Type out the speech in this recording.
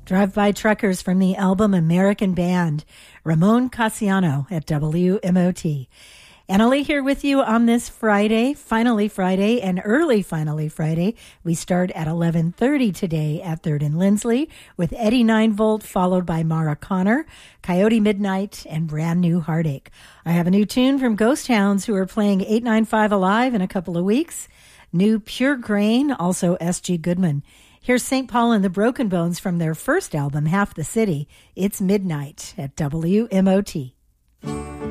Drive-By Truckers from the album American Band, Ramon Casiano at WMOT. Annalie here with you on this Friday, Finally Friday, and early Finally Friday. We start at 11:30 today at 3rd and Lindsley with Eddie 9-Volt, followed by Mara Connor, Coyote Midnight, and Brand New Heartache. I have a new tune from Ghost Hounds, who are playing 895 Alive in a couple of weeks. New Pure Grain, also S.G. Goodman. Here's St. Paul and the Broken Bones from their first album, Half the City. It's Midnight at WMOT.